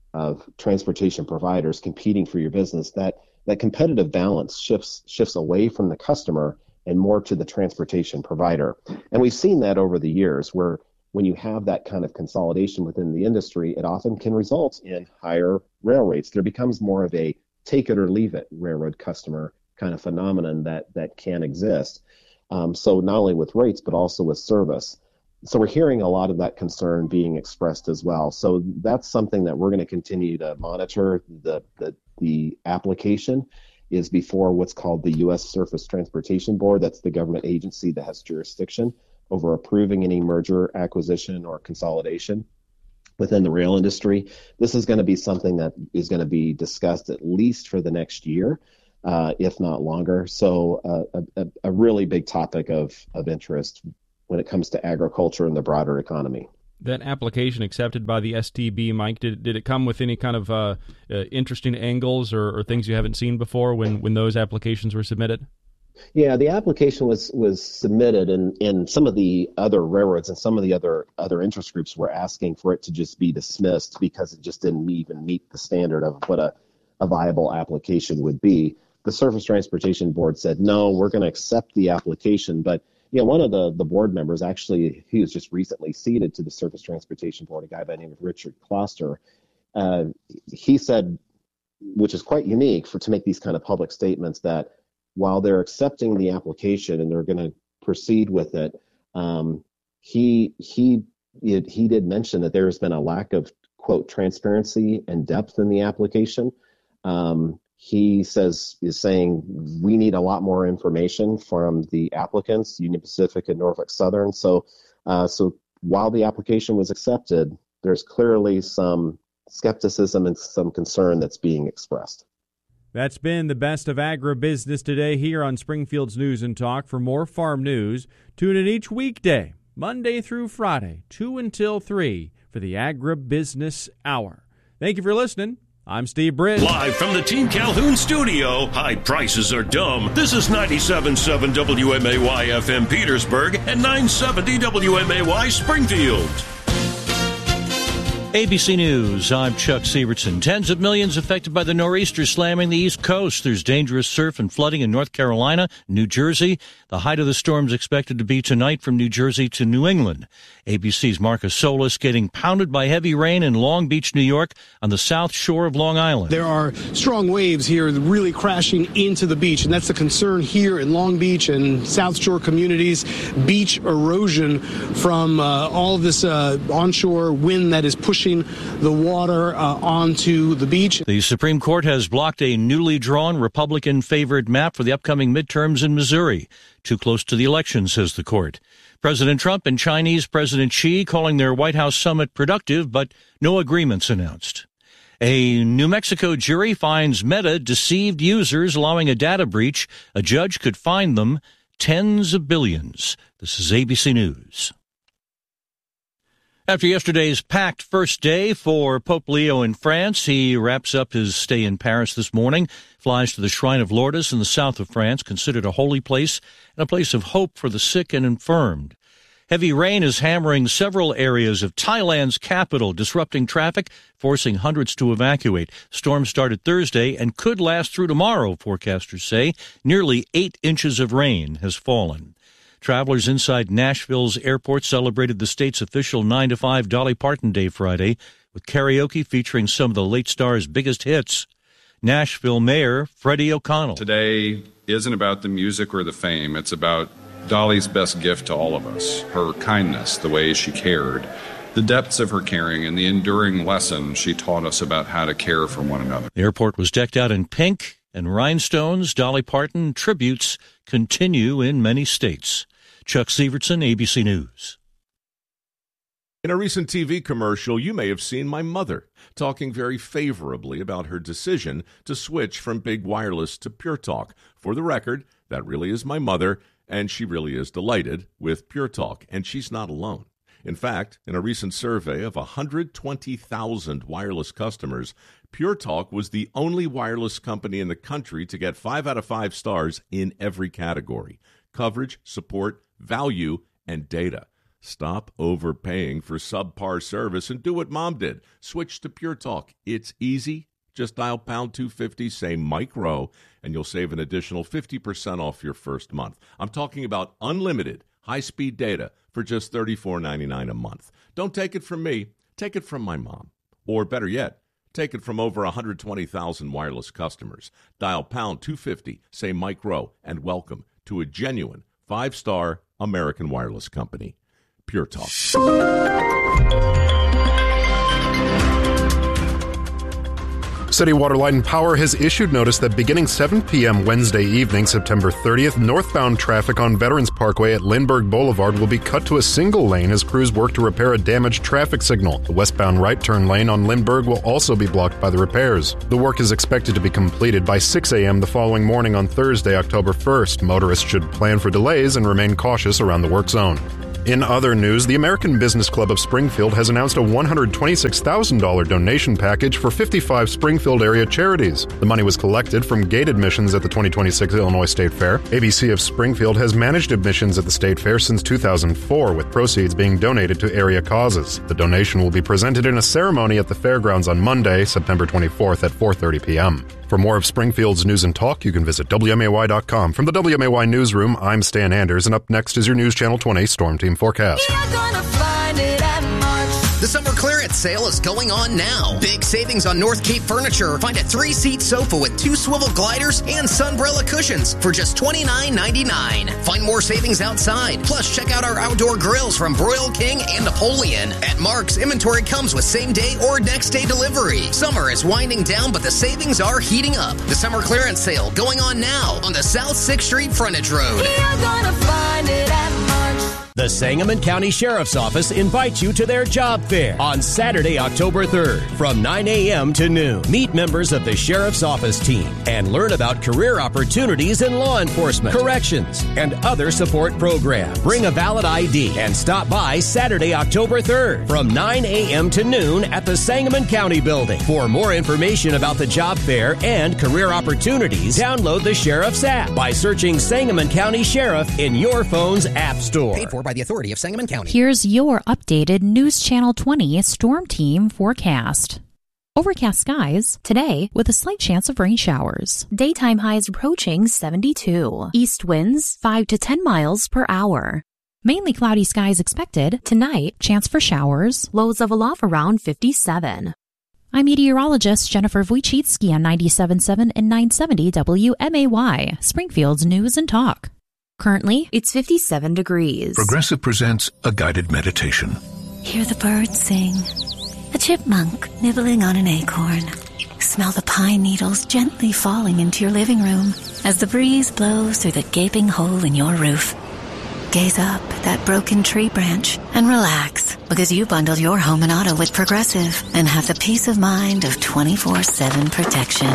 of transportation providers competing for your business, that that competitive balance shifts shifts away from the customer and more to the transportation provider. And we've seen that over the years, where when you have that kind of consolidation within the industry, it often can result in higher rail rates. There becomes more of a take it or leave it railroad customer kind of phenomenon that that can exist. Um, so not only with rates, but also with service. So we're hearing a lot of that concern being expressed as well. So that's something that we're going to continue to monitor. The, the, the application is before what's called the U S Surface Transportation Board. That's the government agency that has jurisdiction over approving any merger, acquisition, or consolidation within the rail industry. This is going to be something that is going to be discussed at least for the next year, uh, if not longer. So uh, a, a really big topic of, of interest when it comes to agriculture and the broader economy. That application accepted by the S T B, Mike, did did it come with any kind of uh, uh, interesting angles or, or things you haven't seen before when, when those applications were submitted? Yeah, the application was was submitted, and, and some of the other railroads and some of the other other interest groups were asking for it to just be dismissed because it just didn't even meet the standard of what a, a viable application would be. The Surface Transportation Board said, no, we're going to accept the application, but yeah, one of the, the board members, actually, he was just recently seated to the Surface Transportation Board, a guy by the name of Richard Kloster. Uh, he said, which is quite unique for to make these kind of public statements, that while they're accepting the application and they're going to proceed with it, um, he he it, he did mention that there has been a lack of, quote, transparency and depth in the application. Um, He says is saying we need a lot more information from the applicants, Union Pacific and Norfolk Southern. So, uh, so while the application was accepted, there's clearly some skepticism and some concern that's being expressed. That's been the Best of Agribusiness today here on Springfield's News and Talk. For more farm news, tune in each weekday, Monday through Friday, two until three, for the Agribusiness Hour. Thank you for listening. I'm Steve Britt. Live from the Team Calhoun studio, high prices are dumb. This is ninety-seven point seven W M A Y F M Petersburg and nine seventy W M A Y Springfield. A B C News, I'm Chuck Sievertson. Tens of millions affected by the nor'easter slamming the East Coast. There's dangerous surf and flooding in North Carolina, New Jersey. The height of the storm is expected to be tonight from New Jersey to New England. A B C's Marcus Solis getting pounded by heavy rain in Long Beach, New York, on the south shore of Long Island. There are strong waves here really crashing into the beach, and that's the concern here in Long Beach and South Shore communities. Beach erosion from uh, all of this uh, onshore wind that is pushing the water uh, onto the beach. The Supreme Court has blocked a newly drawn Republican-favored map for the upcoming midterms in Missouri. Too close to the election, says the court. President Trump and Chinese President Xi calling their White House summit productive, but no agreements announced. A New Mexico jury finds Meta deceived users, allowing a data breach. A judge could fine them tens of billions. This is A B C News. After yesterday's packed first day for Pope Leo in France, he wraps up his stay in Paris this morning, flies to the Shrine of Lourdes in the south of France, considered a holy place and a place of hope for the sick and infirmed. Heavy rain is hammering several areas of Thailand's capital, disrupting traffic, forcing hundreds to evacuate. Storm started Thursday and could last through tomorrow, forecasters say. Nearly eight inches of rain has fallen. Travelers inside Nashville's airport celebrated the state's official nine to five Dolly Parton Day Friday with karaoke featuring some of the late star's biggest hits. Nashville Mayor Freddie O'Connell. Today isn't about the music or the fame. It's about Dolly's best gift to all of us, her kindness, the way she cared, the depths of her caring, and the enduring lesson she taught us about how to care for one another. The airport was decked out in pink and rhinestones. Dolly Parton tributes continue in many states. Chuck Sievertson, A B C News. In a recent T V commercial, you may have seen my mother talking very favorably about her decision to switch from big wireless to Pure Talk. For the record, that really is my mother, and she really is delighted with Pure Talk, and she's not alone. In fact, in a recent survey of one hundred twenty thousand wireless customers, Pure Talk was the only wireless company in the country to get five out of five stars in every category: coverage, support, value, and data. Stop overpaying for subpar service and do what Mom did. Switch to Pure Talk. It's easy. Just dial pound two fifty, say Mike Rowe, and you'll save an additional fifty percent off your first month. I'm talking about unlimited high-speed data for just thirty-four ninety-nine a month. Don't take it from me. Take it from my mom. Or better yet, take it from over one hundred twenty thousand wireless customers. Dial pound two fifty, say Mike Rowe, and welcome to a genuine five-star American wireless company. Pure Talk. City Water, Light and Power has issued notice that beginning seven p.m. Wednesday evening, September thirtieth, northbound traffic on Veterans Parkway at Lindbergh Boulevard will be cut to a single lane as crews work to repair a damaged traffic signal. The westbound right turn lane on Lindbergh will also be blocked by the repairs. The work is expected to be completed by six a.m. the following morning on Thursday, October first. Motorists should plan for delays and remain cautious around the work zone. In other news, the American Business Club of Springfield has announced a one hundred twenty-six thousand dollars donation package for fifty-five Springfield area charities. The money was collected from gate admissions at the twenty twenty-six Illinois State Fair. A B C of Springfield has managed admissions at the State Fair since two thousand four, with proceeds being donated to area causes. The donation will be presented in a ceremony at the fairgrounds on Monday, September twenty-fourth at four thirty p.m. For more of Springfield's news and talk, you can visit W M A Y dot com. From the W M A Y Newsroom, I'm Stan Anders, and up next is your News Channel twenty Storm Team forecast. You're gonna find it at March. The summer clearance sale is going on now. Big savings on North Cape Furniture. Find a three-seat sofa with two swivel gliders and sunbrella cushions for just twenty-nine ninety-nine. Find more savings outside. Plus, check out our outdoor grills from Broil King and Napoleon. At Mark's, inventory comes with same-day or next-day delivery. Summer is winding down, but the savings are heating up. The summer clearance sale going on now on the South sixth Street Frontage Road. You're gonna find it at March. The Sangamon County Sheriff's Office invites you to their job fair on Saturday, October third from nine a.m. to noon. Meet members of the Sheriff's Office team and learn about career opportunities in law enforcement, corrections, and other support programs. Bring a valid I D and stop by Saturday, October third from nine a.m. to noon at the Sangamon County Building. For more information about the job fair and career opportunities, download the Sheriff's app by searching Sangamon County Sheriff in your phone's app store. Paid for by the authority of Sangamon County. Here's your updated News Channel twenty Storm Team forecast. Overcast skies today with a slight chance of rain showers. Daytime highs approaching seventy-two. East winds five to ten miles per hour. Mainly cloudy skies expected. Tonight, chance for showers. Lows of a low around fifty-seven. I'm meteorologist Jennifer Wojcicki on ninety-seven point seven and nine seventy W M A Y, Springfield's News and Talk. Currently, it's fifty-seven degrees. Progressive presents a guided meditation. Hear the birds sing. A chipmunk nibbling on an acorn. Smell the pine needles gently falling into your living room as the breeze blows through the gaping hole in your roof. Gaze up at that broken tree branch and relax because you bundled your home and auto with Progressive and have the peace of mind of twenty-four seven protection.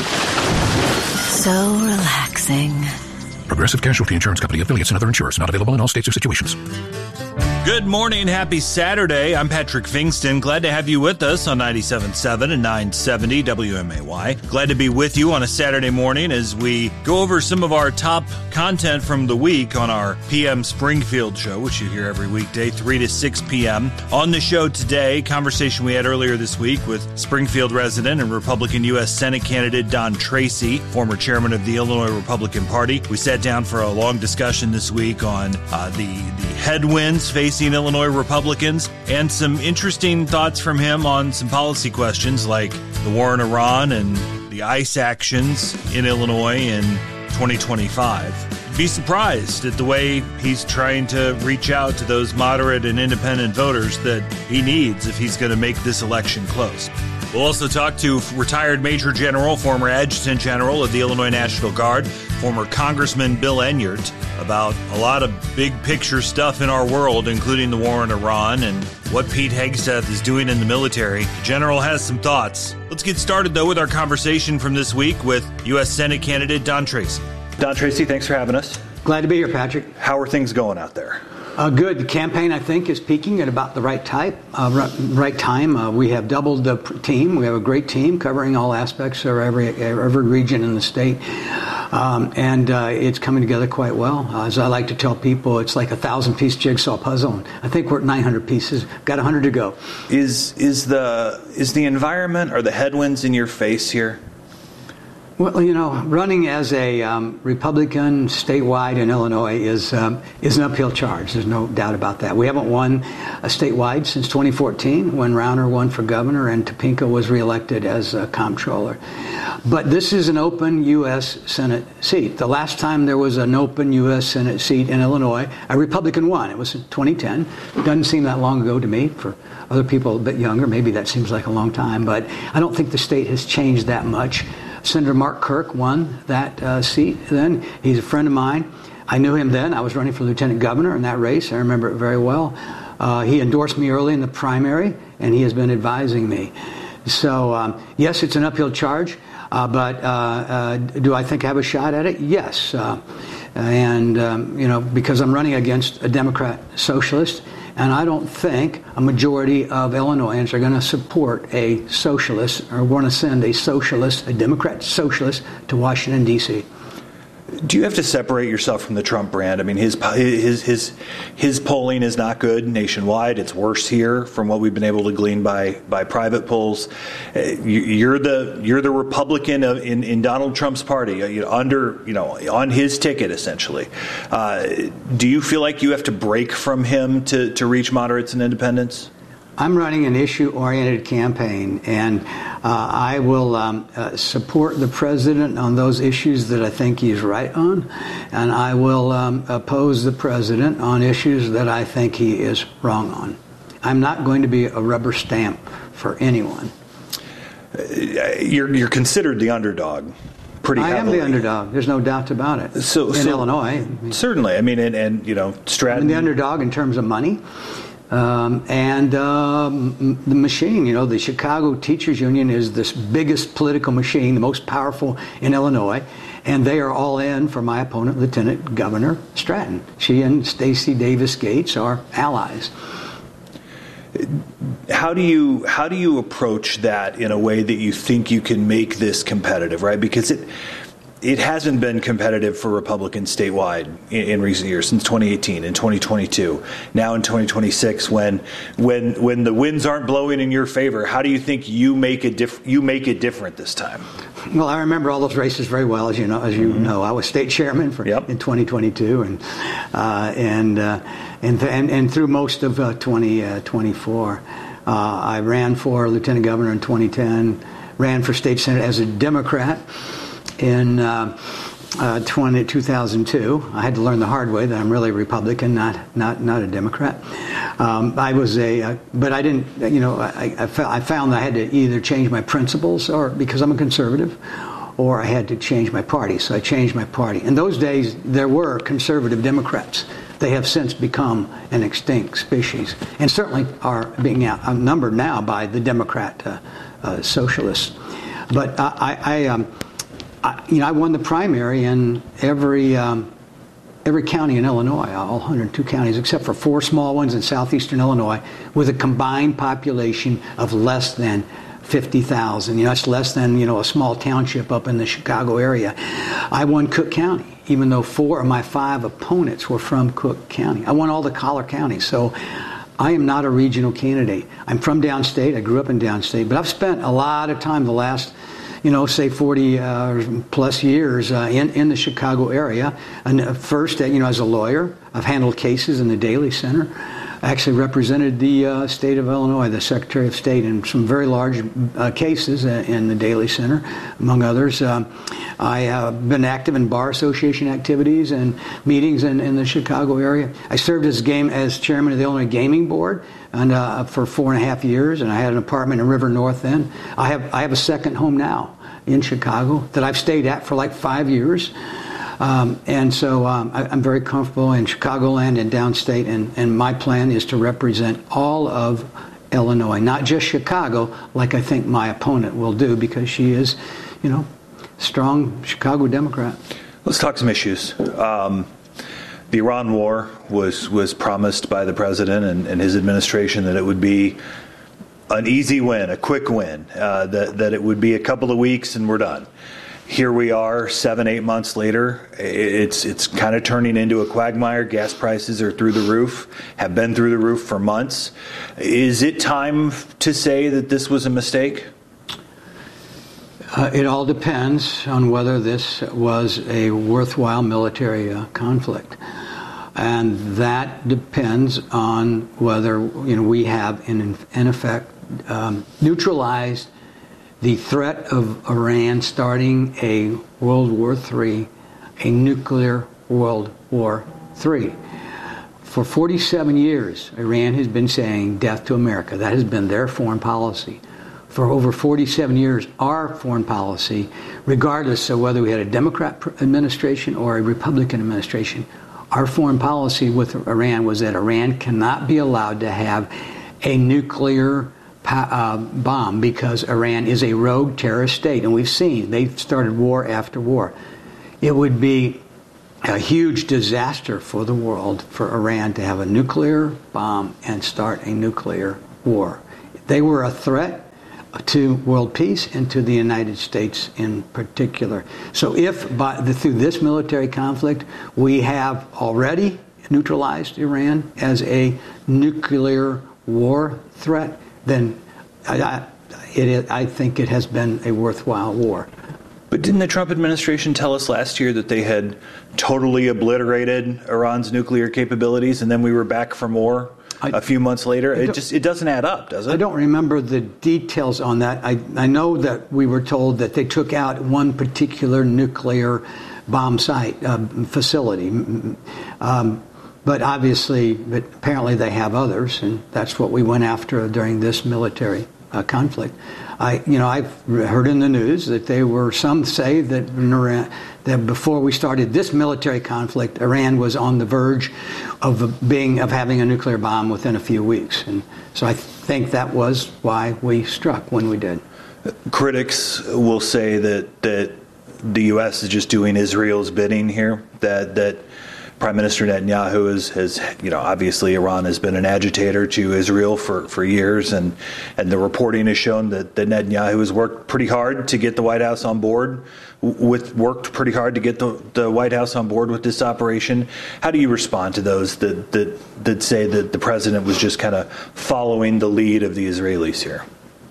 So relaxing. Progressive Casualty Insurance Company, affiliates, and other insurers. Not available in all states or situations. Good morning. Happy Saturday. I'm Patrick Fingston. Glad to have you with us on ninety-seven point seven and nine seventy W M A Y. Glad to be with you on a Saturday morning as we go over some of our top content from the week on our P M Springfield show, which you hear every weekday, three to six p.m. On the show today, conversation we had earlier this week with Springfield resident and Republican U S Senate candidate Don Tracy, former chairman of the Illinois Republican Party. We sat down for a long discussion this week on uh, the, the headwinds facing Illinois Republicans and some interesting thoughts from him on some policy questions like the war in Iran and the ICE actions in Illinois in twenty twenty-five. Be surprised at the way he's trying to reach out to those moderate and independent voters that he needs if he's going to make this election close. We'll also talk to retired Major General, former Adjutant General of the Illinois National Guard, former Congressman Bill Enyart, about a lot of big picture stuff in our world, including the war in Iran and what Pete Hegseth is doing in the military. The General has some thoughts. Let's get started, though, with our conversation from this week with U S Senate candidate Don Tracy. Don Tracy, thanks for having us. Glad to be here, Patrick. How are things going out there? Uh, good. The campaign, I think, is peaking at about the right type, uh, right, right time. Uh, we have doubled the team. We have a great team covering all aspects of every every region in the state, um, and uh, it's coming together quite well. Uh, as I like to tell people, it's like a thousand-piece jigsaw puzzle. And I think we're at nine hundred pieces. Got one hundred to go. Is is the is the environment or the headwinds in your face here? Well, you know, running as a um, Republican statewide in Illinois is um, is an uphill charge. There's no doubt about that. We haven't won a statewide since twenty fourteen when Rauner won for governor and Topinka was reelected as a comptroller. But this is an open U S Senate seat. The last time there was an open U S Senate seat in Illinois, a Republican won. It was in twenty ten. It doesn't seem that long ago to me. For other people a bit younger, maybe that seems like a long time. But I don't think the state has changed that much. Senator Mark Kirk won that uh, seat then. He's a friend of mine. I knew him then. I was running for lieutenant governor in that race. I remember it very well. Uh, he endorsed me early in the primary, and he has been advising me. So, um, yes, it's an uphill charge, uh, but uh, uh, do I think I have a shot at it? Yes. Uh, and, um, you know, because I'm running against a Democrat socialist, and I don't think a majority of Illinoisans are going to support a socialist or want to send a socialist, a Democrat socialist, to Washington, D C Do you have to separate yourself from the Trump brand? I mean, his his his his polling is not good nationwide. It's worse here, from what we've been able to glean by by private polls. You're the you're the Republican of, in in Donald Trump's party, you know, under you know on his ticket essentially. Uh, do you feel like you have to break from him to to reach moderates and independents? I'm running an issue-oriented campaign, and uh, I will um, uh, support the president on those issues that I think he's right on, and I will um, oppose the president on issues that I think he is wrong on. I'm not going to be a rubber stamp for anyone. You're, you're considered the underdog. Pretty I heavily. am the underdog. There's no doubt about it. So, in so, Illinois, certainly. I mean, and, and you know, Stratton. I'm the underdog in terms of money. Um, and um, the machine, you know, the Chicago Teachers Union is this biggest political machine, the most powerful in Illinois, and they are all in for my opponent, Lieutenant Governor Stratton. She and Stacey Davis Gates are allies. How do you how do you approach that in a way that you think you can make this competitive, right? Because it it hasn't been competitive for Republicans statewide in, in recent years, since twenty eighteen and twenty twenty-two. Now in twenty twenty-six, when when when the winds aren't blowing in your favor, how do you think you make it diff- you make it different this time? Well, I remember all those races very well, as you know. As you mm-hmm. know, I was state chairman for yep. in twenty twenty-two, and uh, and, uh, and th- and and through most of uh, twenty twenty-four, uh, I ran for lieutenant governor in twenty ten, ran for state senate as a Democrat. In uh, uh, twenty, two thousand two, I had to learn the hard way that I'm really a Republican, not not not a Democrat. Um, I was a, uh, but I didn't, you know, I, I, I found that I had to either change my principles, or because I'm a conservative, or I had to change my party. So I changed my party. In those days, there were conservative Democrats. They have since become an extinct species, and certainly are being outnumbered now by the Democrat uh, uh, socialists. But I. I um, I, you know, I won the primary in every um, every county in Illinois, all one hundred two counties, except for four small ones in southeastern Illinois, with a combined population of less than fifty thousand. You know, that's less than, you know, a small township up in the Chicago area. I won Cook County, even though four of my five opponents were from Cook County. I won all the collar counties. So I am not a regional candidate. I'm from downstate. I grew up in downstate. But I've spent a lot of time the last you know, say forty uh, plus years uh, in, in the Chicago area. And first, uh, you know, as a lawyer, I've handled cases in the Daly Center. I actually represented the uh, state of Illinois, the Secretary of State, in some very large uh, cases uh, in the Daly Center, among others. Um, I have been active in bar association activities and meetings in, in the Chicago area. I served as game as chairman of the Illinois Gaming Board and uh, for four and a half years, and I had an apartment in River North then. I have I have a second home now in Chicago that I've stayed at for like five years. Um, and so um, I, I'm very comfortable in Chicagoland and downstate, and, and my plan is to represent all of Illinois, not just Chicago, like I think my opponent will do, because she is, you know, strong Chicago Democrat. Let's talk some issues. Um, the Iran war was was promised by the president and, and his administration that it would be an easy win, a quick win, uh, that, that it would be a couple of weeks and we're done. Here we are, seven, eight months later. It's it's kind of turning into a quagmire. Gas prices are through the roof, have been through the roof for months. Is it time to say that this was a mistake? Uh, it all depends on whether this was a worthwhile military uh, conflict. And that depends on whether, you know, we have, in, in effect, um, neutralized the threat of Iran starting a World War Three, a nuclear World War Three. For forty-seven years, Iran has been saying death to America. That has been their foreign policy. For over forty-seven years, our foreign policy, regardless of whether we had a Democrat administration or a Republican administration, our foreign policy with Iran was that Iran cannot be allowed to have a nuclear uh, bomb because Iran is a rogue terrorist state. And we've seen they've started war after war. It would be a huge disaster for the world for Iran to have a nuclear bomb and start a nuclear war. They were a threat to world peace and to the United States in particular. So if by the, through this military conflict we have already neutralized Iran as a nuclear war threat, then I, I, it, I think it has been a worthwhile war. But didn't the Trump administration tell us last year that they had totally obliterated Iran's nuclear capabilities and then we were back for more? I, a few months later, it just it doesn't add up, does it? I don't remember the details on that. I, I know that we were told that they took out one particular nuclear bomb site uh, facility, um, but obviously, but apparently they have others, and that's what we went after during this military uh, conflict. I, you know, I've heard in the news that they were. Some say that Iran, that before we started this military conflict, Iran was on the verge of being of having a nuclear bomb within a few weeks, and so I think that was why we struck when we did. Critics will say that that the U S is just doing Israel's bidding here. That that Prime Minister Netanyahu has, has, you know, obviously Iran has been an agitator to Israel for, for years, and, and the reporting has shown that, that Netanyahu has worked pretty hard to get the White House on board with worked pretty hard to get the, the White House on board with this operation. How do you respond to those that, that, that say that the president was just kind of following the lead of the Israelis here?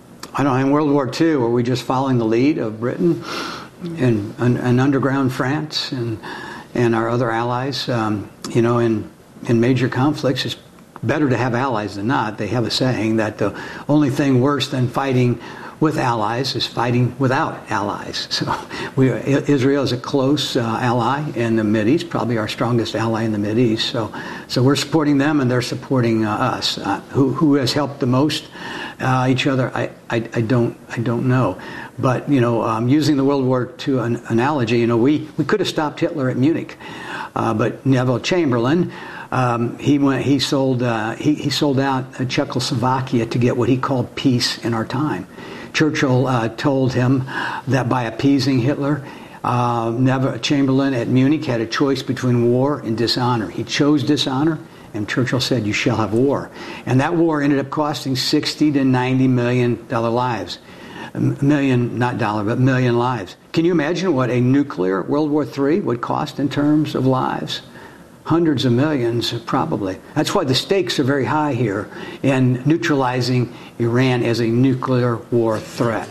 I know in World War Two, were we just following the lead of Britain and, and, and underground France and and our other allies? Um, you know, in in major conflicts, it's better to have allies than not. They have a saying that the only thing worse than fighting with allies is fighting without allies. So we, Israel is a close uh, ally in the Mideast, probably our strongest ally in the Mideast. So, so we're supporting them, and they're supporting uh, us. Uh, who who has helped the most uh, each other? I, I I don't I don't know. But you know, um, using the World War Two an- analogy, you know, we we could have stopped Hitler at Munich, uh, but Neville Chamberlain. Um, he went. He sold. Uh, he, he sold out Czechoslovakia to get what he called peace in our time. Churchill uh, told him that by appeasing Hitler, uh, Neville Chamberlain at Munich had a choice between war and dishonor. He chose dishonor, and Churchill said, "You shall have war." And that war ended up costing sixty to ninety million dollar lives, a million not dollar but million lives. Can you imagine what a nuclear World War Three would cost in terms of lives? Hundreds of millions, probably. That's why the stakes are very high here in neutralizing Iran as a nuclear war threat.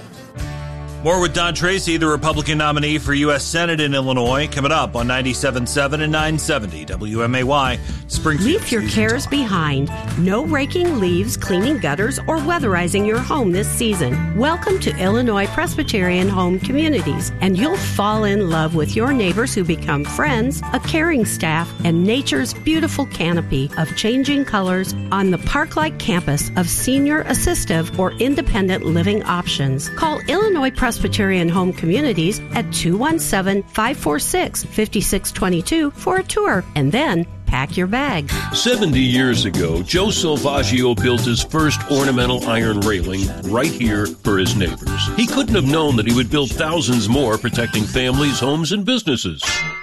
More with Don Tracy, the Republican nominee for U S Senate in Illinois, coming up on ninety-seven point seven and nine seventy W M A Y. Springfield. Leave your cares behind. No raking leaves, cleaning gutters, or weatherizing your home this season. Welcome to Illinois Presbyterian Home Communities, and you'll fall in love with your neighbors who become friends, a caring staff, and nature's beautiful canopy of changing colors on the park-like campus of senior assistive or independent living options. Call Illinois Presbyterian Home Communities at two one seven, five four six, five six two two for a tour, and then pack your bag. seventy years ago, Joe Salvaggio built his first ornamental iron railing right here for his neighbors. He couldn't have known that he would build thousands more, protecting families, homes, and businesses.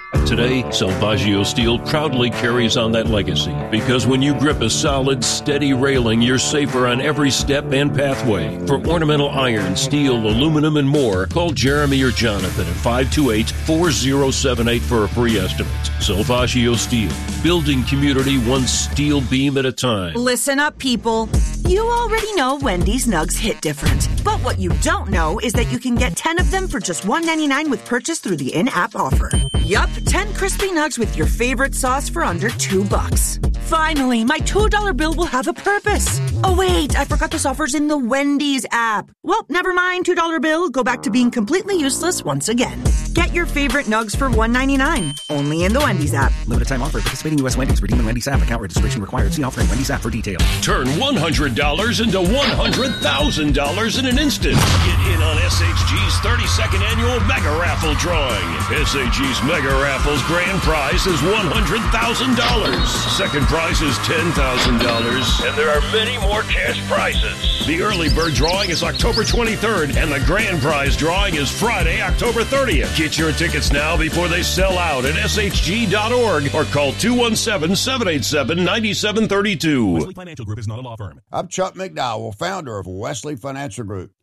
Today, Salvaggio Steel proudly carries on that legacy because when you grip a solid, steady railing, you're safer on every step and pathway. For ornamental iron, steel, aluminum, and more, call Jeremy or Jonathan at five two eight, four zero seven eight for a free estimate. Salvaggio Steel, building community one steel beam at a time. Listen up, people. You already know Wendy's Nugs hit different. But what you don't know is that you can get ten of them for just one dollar and ninety-nine cents with purchase through the in-app offer. Yup, ten crispy nugs with your favorite sauce for under two bucks. Finally, my two dollar bill will have a purpose. Oh wait, I forgot this offer's in the Wendy's app. Well, never mind, two dollar bill. Go back to being completely useless once again. Get your favorite nugs for one dollar and ninety-nine cents. Only in the Wendy's app. Limited time offer. Participating U S Wendy's. Redeem in Wendy's app. Account registration required. See offer in Wendy's app for details. Turn one hundred dollars into one hundred thousand dollars in an instant. Get in on S H G's thirty-second annual Mega Raffle drawing. S H G's Mega Raffle's grand prize is one hundred thousand dollars. Second prize is ten thousand dollars. And there are many more cash prizes. The early bird drawing is October twenty-third, and the grand prize drawing is Friday, October thirtieth. Get your tickets now before they sell out at S H G dot org or call two one seven, seven eight seven, nine seven three two. Wesley Financial Group is not a law firm. I'm Chuck McDowell, founder of Wesley Financial Group.